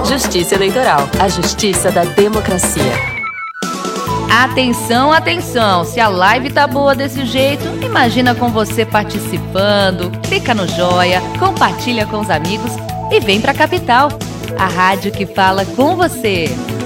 Justiça Eleitoral, a justiça da democracia. Atenção, atenção! Se a live tá boa desse jeito, imagina com você participando. Clica no joia, compartilha com os amigos e vem pra Capital, a rádio que fala com você.